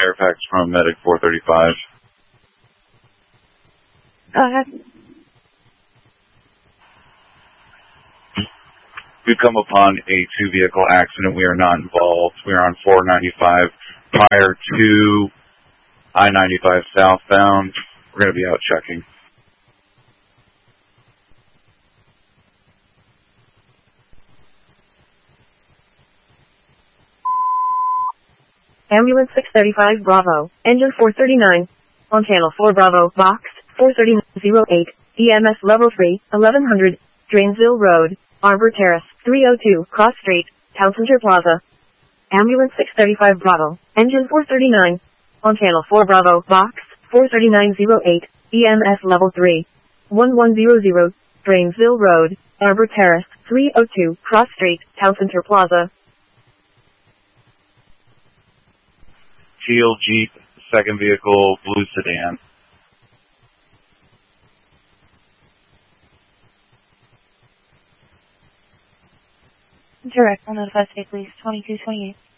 Fairfax from Medic 435. Go ahead. We've come upon a two-vehicle accident. We are not involved. We are on 495 prior to I-95 southbound. We're going to be out checking. Ambulance 635 Bravo, engine 439, on channel 4 Bravo, box 43908, EMS level 3, 1100, Drainsville Road, Arbor Terrace, 302, Cross Street, Town Center Plaza. Ambulance 635 Bravo, engine 439, on channel 4 Bravo, box 43908, EMS level 3, 1100, Drainsville Road, Arbor Terrace, 302, Cross Street, Town Center Plaza. Teal Jeep, second vehicle, blue sedan. Direct, will notify State Police 2228.